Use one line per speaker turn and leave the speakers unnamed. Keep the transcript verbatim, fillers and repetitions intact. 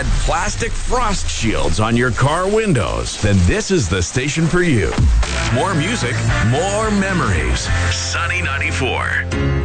plastic frost shields on your car windows, then this is the station for you. More music, more memories. Sunny ninety-four.